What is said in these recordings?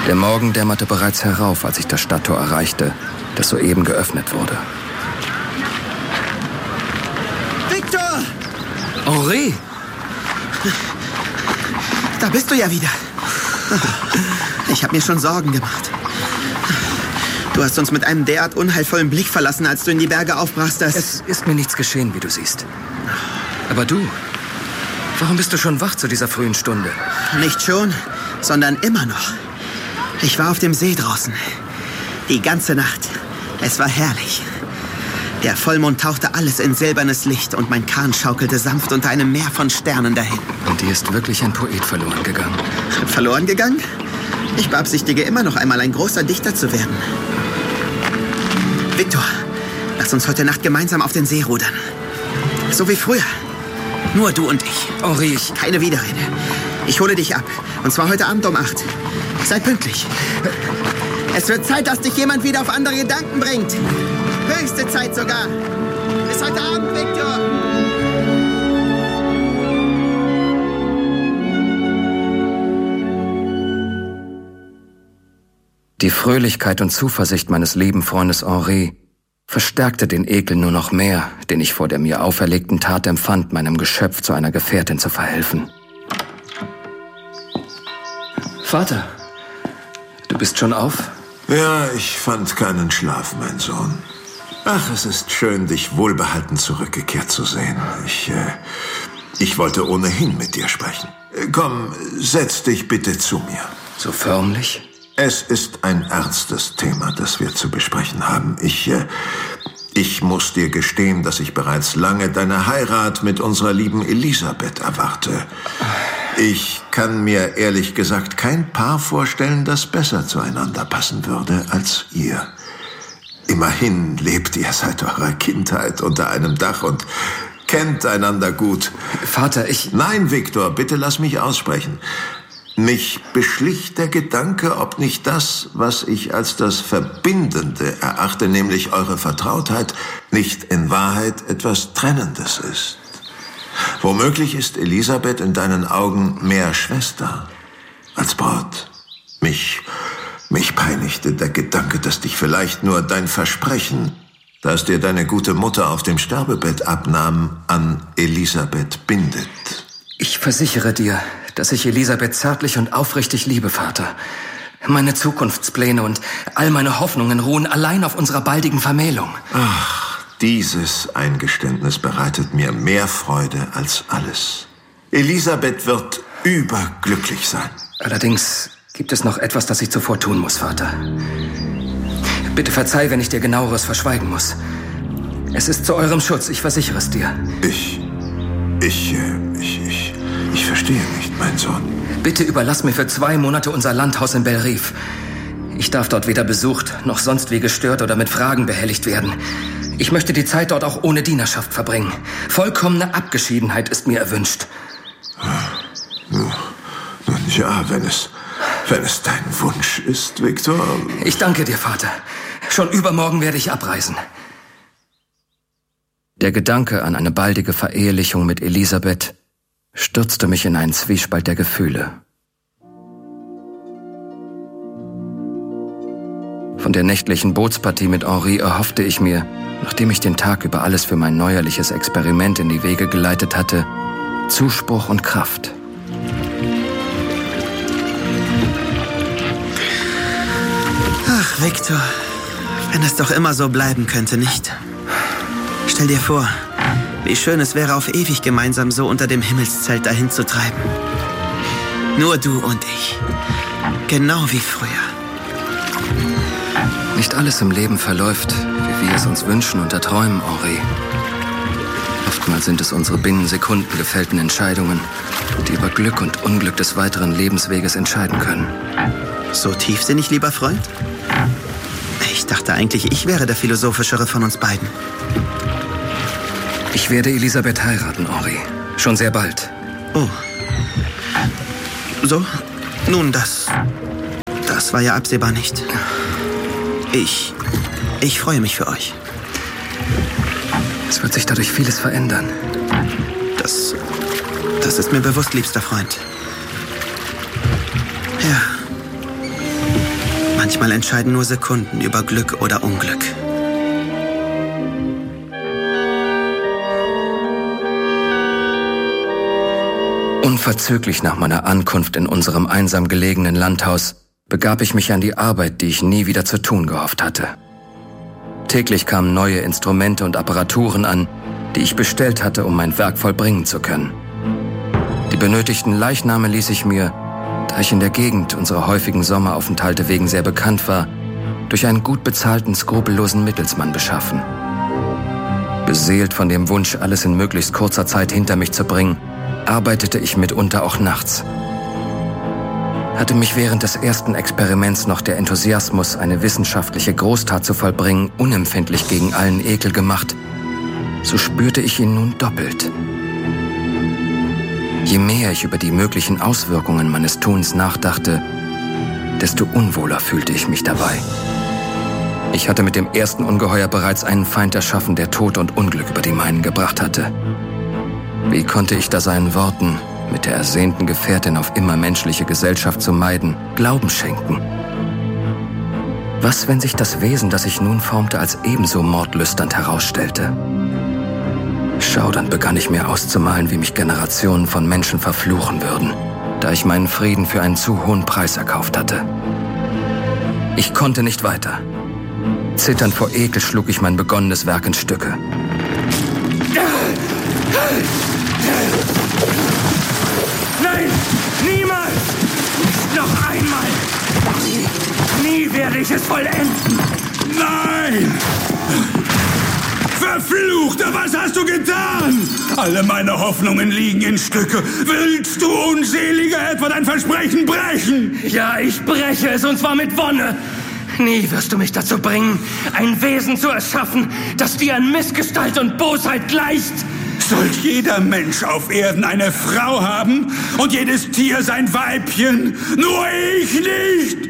Der Morgen dämmerte bereits herauf, als ich das Stadttor erreichte, das soeben geöffnet wurde. Victor! Henri! Da bist du ja wieder. Ich habe mir schon Sorgen gemacht. Du hast uns mit einem derart unheilvollen Blick verlassen, als du in die Berge aufbrachst, dass... Es ist mir nichts geschehen, wie du siehst. Aber du, warum bist du schon wach zu dieser frühen Stunde? Nicht schon, sondern immer noch. Ich war auf dem See draußen. Die ganze Nacht. Es war herrlich. Der Vollmond tauchte alles in silbernes Licht und mein Kahn schaukelte sanft unter einem Meer von Sternen dahin. Und dir ist wirklich ein Poet verloren gegangen. Verloren gegangen? Ich beabsichtige immer noch einmal ein großer Dichter zu werden. Victor, lass uns heute Nacht gemeinsam auf den See rudern. So wie früher. Nur du und ich. Henri, Keine Widerrede. Ich hole dich ab. Und zwar heute Abend um 8. Sei pünktlich. Es wird Zeit, dass dich jemand wieder auf andere Gedanken bringt. Höchste Zeit sogar. Bis heute Abend, Victor. Die Fröhlichkeit und Zuversicht meines lieben Freundes Henri verstärkte den Ekel nur noch mehr, den ich vor der mir auferlegten Tat empfand, meinem Geschöpf zu einer Gefährtin zu verhelfen. Vater, du bist schon auf? Ja, ich fand keinen Schlaf, mein Sohn. Ach, es ist schön, dich wohlbehalten zurückgekehrt zu sehen. Ich wollte ohnehin mit dir sprechen. Komm, setz dich bitte zu mir. So förmlich? Es ist ein ernstes Thema, das wir zu besprechen haben. Ich muss dir gestehen, dass ich bereits lange deine Heirat mit unserer lieben Elisabeth erwarte. Ich kann mir ehrlich gesagt kein Paar vorstellen, das besser zueinander passen würde als ihr. Immerhin lebt ihr seit eurer Kindheit unter einem Dach und kennt einander gut. Vater, Nein, Victor, bitte lass mich aussprechen. Mich beschlich der Gedanke, ob nicht das, was ich als das Verbindende erachte, nämlich eure Vertrautheit, nicht in Wahrheit etwas Trennendes ist. Womöglich ist Elisabeth in deinen Augen mehr Schwester als Braut. Mich peinigte der Gedanke, dass dich vielleicht nur dein Versprechen, das dir deine gute Mutter auf dem Sterbebett abnahm, an Elisabeth bindet. Ich versichere dir, dass ich Elisabeth zärtlich und aufrichtig liebe, Vater. Meine Zukunftspläne und all meine Hoffnungen ruhen allein auf unserer baldigen Vermählung. Ach, dieses Eingeständnis bereitet mir mehr Freude als alles. Elisabeth wird überglücklich sein. Allerdings gibt es noch etwas, das ich zuvor tun muss, Vater. Bitte verzeih, wenn ich dir Genaueres verschweigen muss. Es ist zu eurem Schutz, ich versichere es dir. Ich verstehe nicht, mein Sohn. Bitte überlass mir für 2 Monate unser Landhaus in Bellerive. Ich darf dort weder besucht, noch sonst wie gestört oder mit Fragen behelligt werden. Ich möchte die Zeit dort auch ohne Dienerschaft verbringen. Vollkommene Abgeschiedenheit ist mir erwünscht. Nun ja, wenn es dein Wunsch ist, Victor. Ich danke dir, Vater. Schon übermorgen werde ich abreisen. Der Gedanke an eine baldige Verehelichung mit Elisabeth stürzte mich in einen Zwiespalt der Gefühle. Von der nächtlichen Bootspartie mit Henri erhoffte ich mir, nachdem ich den Tag über alles für mein neuerliches Experiment in die Wege geleitet hatte, Zuspruch und Kraft. Ach, Victor, wenn es doch immer so bleiben könnte, nicht? Stell dir vor, wie schön es wäre, auf ewig gemeinsam so unter dem Himmelszelt dahin zu treiben. Nur du und ich. Genau wie früher. Nicht alles im Leben verläuft, wie wir es uns wünschen und erträumen, Henri. Oftmals sind es unsere binnen Sekunden gefällten Entscheidungen, die über Glück und Unglück des weiteren Lebensweges entscheiden können. So tiefsinnig, lieber Freund? Ich dachte eigentlich, ich wäre der Philosophischere von uns beiden. Ich werde Elisabeth heiraten, Henri. Schon sehr bald. Oh. So? Nun, das war ja absehbar nicht. Ich freue mich für euch. Es wird sich dadurch vieles verändern. Das ist mir bewusst, liebster Freund. Ja. Manchmal entscheiden nur Sekunden über Glück oder Unglück. Unverzüglich nach meiner Ankunft in unserem einsam gelegenen Landhaus begab ich mich an die Arbeit, die ich nie wieder zu tun gehofft hatte. Täglich kamen neue Instrumente und Apparaturen an, die ich bestellt hatte, um mein Werk vollbringen zu können. Die benötigten Leichname ließ ich mir, da ich in der Gegend unserer häufigen Sommeraufenthalte wegen sehr bekannt war, durch einen gut bezahlten, skrupellosen Mittelsmann beschaffen. Beseelt von dem Wunsch, alles in möglichst kurzer Zeit hinter mich zu bringen, arbeitete ich mitunter auch nachts. Hatte mich während des ersten Experiments noch der Enthusiasmus, eine wissenschaftliche Großtat zu vollbringen, unempfindlich gegen allen Ekel gemacht, so spürte ich ihn nun doppelt. Je mehr ich über die möglichen Auswirkungen meines Tuns nachdachte, desto unwohler fühlte ich mich dabei. Ich hatte mit dem ersten Ungeheuer bereits einen Feind erschaffen, der Tod und Unglück über die meinen gebracht hatte. Wie konnte ich da seinen Worten, mit der ersehnten Gefährtin auf immer menschliche Gesellschaft zu meiden, Glauben schenken? Was, wenn sich das Wesen, das ich nun formte, als ebenso mordlüsternd herausstellte? Schaudernd begann ich mir auszumalen, wie mich Generationen von Menschen verfluchen würden, da ich meinen Frieden für einen zu hohen Preis erkauft hatte. Ich konnte nicht weiter. Zitternd vor Ekel schlug ich mein begonnenes Werk in Stücke. Nein, niemals! Nicht noch einmal! Nie werde ich es vollenden! Nein! Verfluchter, was hast du getan? Alle meine Hoffnungen liegen in Stücke. Willst du, Unseliger, etwa dein Versprechen brechen? Ja, ich breche es, und zwar mit Wonne. Nie wirst du mich dazu bringen, ein Wesen zu erschaffen, das dir an Missgestalt und Bosheit gleicht. Soll jeder Mensch auf Erden eine Frau haben und jedes Tier sein Weibchen? Nur ich nicht!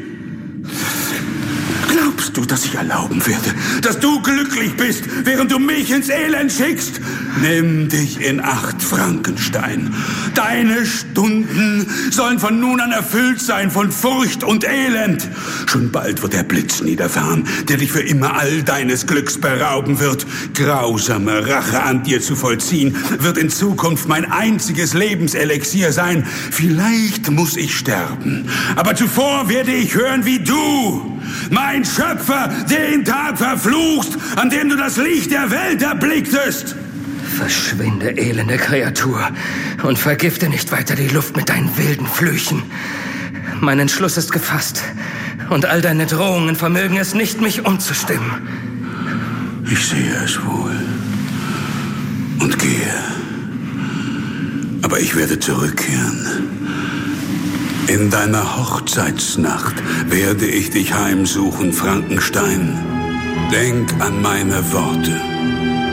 Glaubst du, dass ich erlauben werde, dass du glücklich bist, während du mich ins Elend schickst? Nimm dich in Acht, Frankenstein. Deine Stunden sollen von nun an erfüllt sein von Furcht und Elend. Schon bald wird der Blitz niederfahren, der dich für immer all deines Glücks berauben wird. Grausame Rache an dir zu vollziehen, wird in Zukunft mein einziges Lebenselixier sein. Vielleicht muss ich sterben, aber zuvor werde ich hören, wie du, mein Schöpfer, den Tag verfluchst, an dem du das Licht der Welt erblicktest. Verschwinde, elende Kreatur, und vergifte nicht weiter die Luft mit deinen wilden Flüchen. Mein Entschluss ist gefasst, und all deine Drohungen vermögen es nicht, mich umzustimmen. Ich sehe es wohl und gehe, aber ich werde zurückkehren. In deiner Hochzeitsnacht werde ich dich heimsuchen, Frankenstein. Denk an meine Worte.